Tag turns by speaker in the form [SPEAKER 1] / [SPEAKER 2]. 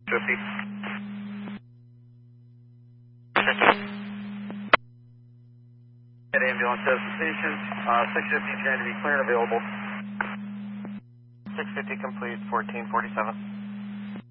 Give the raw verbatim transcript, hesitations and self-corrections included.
[SPEAKER 1] fifty. At ambulance destination, uh, six fifty trying to be clear and available.
[SPEAKER 2] six fifty complete, fourteen forty-seven.